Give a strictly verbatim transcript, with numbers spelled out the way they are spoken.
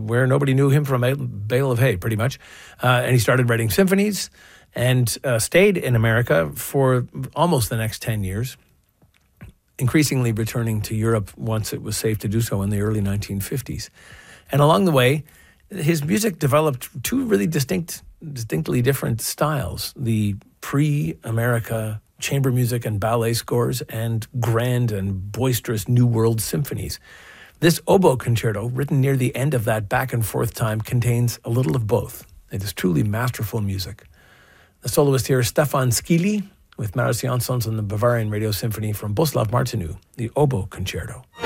where nobody knew him from a bale of hay, pretty much. Uh, and he started writing symphonies and uh, stayed in America for almost the next ten years, increasingly returning to Europe once it was safe to do so in the early nineteen fifties. And along the way, his music developed two really distinct, distinctly different styles: the pre-America chamber music and ballet scores, and grand and boisterous New World symphonies. This oboe concerto, written near the end of that back and forth time, contains a little of both. It is truly masterful music. The soloist here is Stefan Skili with Marius Jansons and the Bavarian Radio Symphony from Boslav Martinu, the Oboe Concerto.